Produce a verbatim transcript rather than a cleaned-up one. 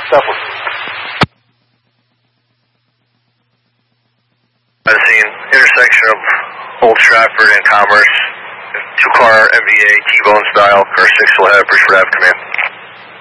Southwest. I've seen intersection of Old Stratford and Commerce. Two car M V A T-bone style, car six will have, bridge for have command.